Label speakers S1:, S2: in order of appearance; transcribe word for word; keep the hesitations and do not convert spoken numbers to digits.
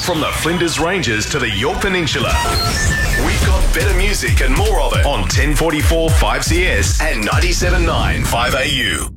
S1: From the Flinders Ranges to the Yorke Peninsula. We've got better music and more of it on ten forty-four five C S and ninety-seven point nine five A U.